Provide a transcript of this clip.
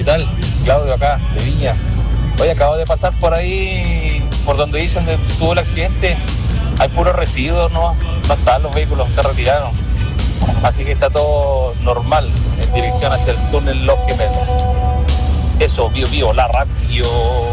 ¿Qué tal? Claudio acá, de Viña. Hoy acabo de pasar por ahí, por donde dicen que tuvo el accidente. Hay puros residuos, no están los vehículos, se retiraron. Así que está todo normal en dirección hacia el túnel Los Gemelos. Eso, Bío, la radio.